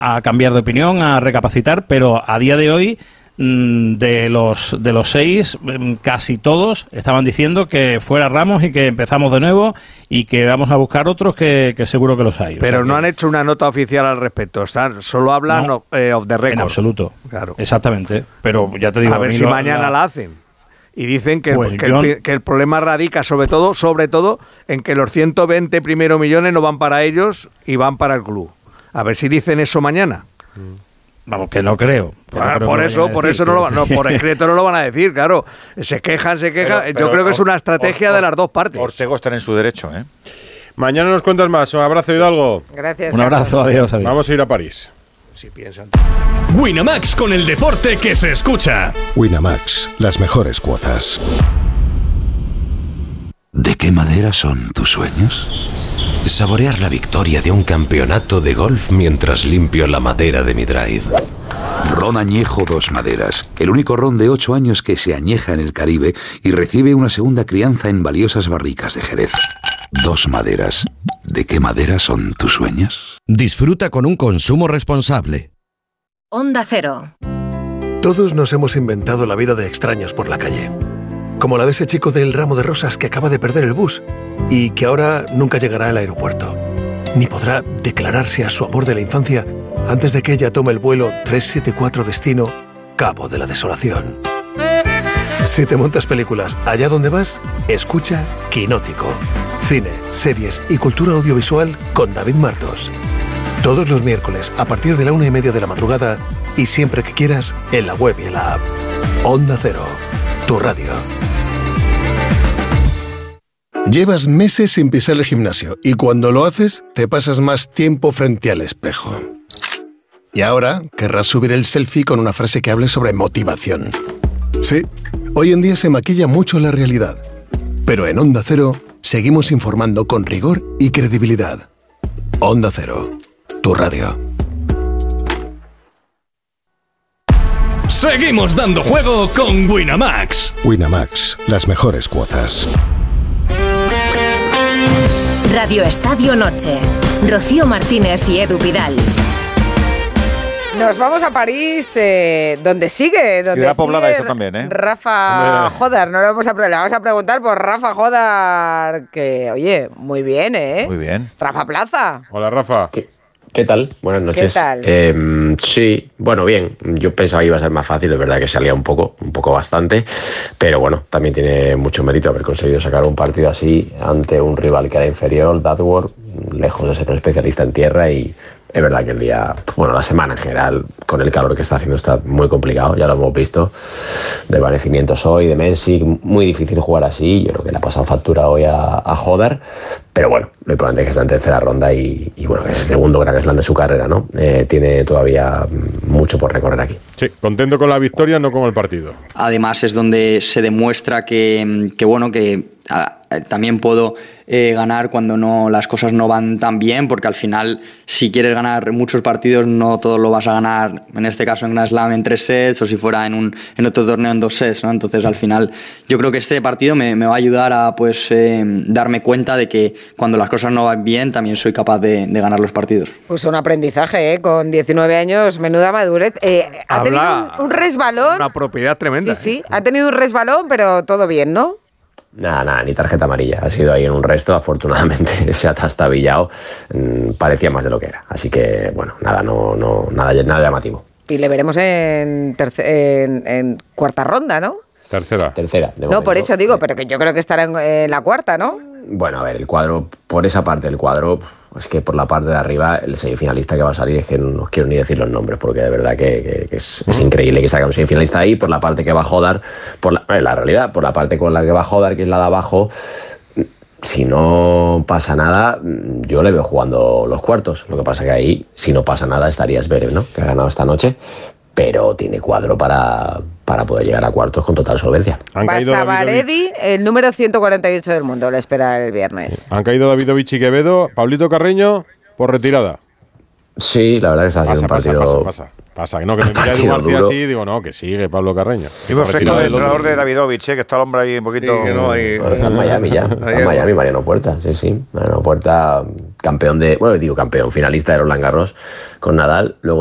a cambiar de opinión, a recapacitar, pero a día de hoy, de los 6, casi todos estaban diciendo que fuera Ramos y que empezamos de nuevo y que vamos a buscar otros que seguro que los hay. Pero no han hecho una nota oficial al respecto, solo hablan off the record. En absoluto, claro. Exactamente, pero ya te digo... A ver si mañana la hacen. Y dicen que, pues que el problema radica sobre todo en que los 120 primeros millones no van para ellos y van para el club. A ver si dicen eso mañana. Vamos, que no creo. Por eso por escrito no lo van a decir, claro. Se quejan. Pero yo creo que es una estrategia de las dos partes. Ortego está en su derecho, ¿eh? Mañana nos cuentas más. Un abrazo, Hidalgo. Gracias. Un abrazo, adiós. Vamos a ir a París. Si piensan. Winamax, con el deporte que se escucha. Winamax, las mejores cuotas. ¿De qué madera son tus sueños? Saborear la victoria de un campeonato de golf mientras limpio la madera de mi drive. Ron Añejo Dos Maderas, el único ron de 8 años que se añeja en el Caribe y recibe una segunda crianza en valiosas barricas de Jerez. Dos Maderas. ¿De qué madera son tus sueños? Disfruta con un consumo responsable. Onda Cero. Todos nos hemos inventado la vida de extraños por la calle. Como la de ese chico del ramo de rosas que acaba de perder el bus y que ahora nunca llegará al aeropuerto, ni podrá declararse a su amor de la infancia antes de que ella tome el vuelo 374 destino Cabo de la Desolación. Si te montas películas allá donde vas, escucha Quinótico. Cine, series y cultura audiovisual con David Martos. Todos los miércoles a partir de la 1:30 de la madrugada y siempre que quieras en la web y en la app. Onda Cero, tu radio. Llevas meses sin pisar el gimnasio y cuando lo haces te pasas más tiempo frente al espejo. Y ahora querrás subir el selfie con una frase que hable sobre motivación. Sí, hoy en día se maquilla mucho la realidad, pero en Onda Cero seguimos informando con rigor y credibilidad. Onda Cero, tu radio. Seguimos dando juego con Winamax. Winamax, las mejores cuotas. Radio Estadio Noche. Rocío Martínez y Edu Pidal. Nos vamos a París, donde sigue. Ciudad poblada eso también, ¿eh? Rafa Jodar, le vamos a preguntar por Rafa Jodar, que, oye, muy bien, ¿eh? Muy bien. Rafa Plaza. Hola, Rafa. ¿Qué tal? Buenas noches. ¿Qué tal? Sí, bueno, bien. Yo pensaba que iba a ser más fácil, de verdad que salía un poco bastante, pero bueno, también tiene mucho mérito haber conseguido sacar un partido así ante un rival que era inferior, Dadworth, lejos de ser un especialista en tierra, y es verdad que el día, bueno, la semana en general, con el calor que está haciendo, está muy complicado, ya lo hemos visto, de vanecimientos hoy, de Mensic, muy difícil jugar así. Yo creo que le ha pasado factura hoy a Jodar, pero bueno, lo importante es que está en tercera ronda y bueno, que es el segundo Grand Slam de su carrera, ¿no? Tiene todavía mucho por recorrer aquí. Sí, contento con la victoria, no con el partido. Además es donde se demuestra que también puedo ganar cuando las cosas no van tan bien, porque al final, si quieres ganar muchos partidos, no todos lo vas a ganar, en este caso en Grand Slam en 3 sets, o si fuera en otro torneo en 2 sets, ¿no? Entonces al final yo creo que este partido me va a ayudar a darme cuenta de que cuando las cosas no van bien también soy capaz de ganar los partidos. Pues un aprendizaje, con 19 años, menuda madurez. Ha tenido un resbalón. Una propiedad tremenda. Sí, ha tenido un resbalón, pero todo bien, ¿no? Nada, ni tarjeta amarilla. Ha sido ahí en un resto, afortunadamente se ha trastabillado. Parecía más de lo que era. Así que, bueno, nada llamativo. Y le veremos en cuarta ronda, ¿no? Tercera. No, por eso digo, pero que yo creo que estará en la cuarta, ¿no? Bueno, a ver, el cuadro, por esa parte del cuadro, es que por la parte de arriba, el semifinalista que va a salir, es que no os quiero ni decir los nombres, porque de verdad que es increíble que salga un semifinalista ahí. Por la parte que va a Jodar, la realidad, por la parte con la que va a Jodar, que es la de abajo, si no pasa nada, yo le veo jugando los cuartos. Lo que pasa que ahí, si no pasa nada, estaría Zverev, ¿no? Que ha ganado esta noche, pero tiene cuadro para poder llegar a cuartos con total solvencia. Basavaredi, el número 148 del mundo, le espera el viernes. Han caído Davidovich y Quevedo. Pablito Carreño, por retirada. Sí, la verdad que está haciendo un partido Pasa que no, que me mira Edu García así y digo, no, que sigue Pablo Carreño. Digo, fresco del entrenador de Davidovich, que está el hombre ahí un poquito... Sí, que no hay... Está en Miami ya. Está en Miami Mariano Puerta, sí. Mariano Puerta, campeón de... Bueno, digo campeón, finalista de Roland Garros con Nadal. Luego